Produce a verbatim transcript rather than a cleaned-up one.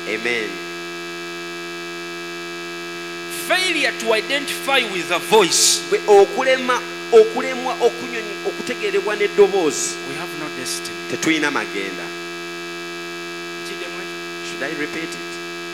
Amen. Failure to identify with a voice. Okulema okulemwa okunyonyi okutegerebwa n'eddoboozi. We have no destiny. Tetulina magenda. Should I repeat it?